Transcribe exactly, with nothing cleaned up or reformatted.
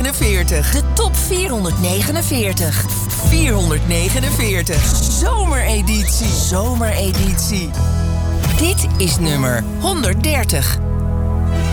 vierhonderdnegenenveertig. De top vierhonderdnegenenveertig. vierhonderdnegenenveertig. Zomereditie. Zomereditie. Dit is nummer honderddertig.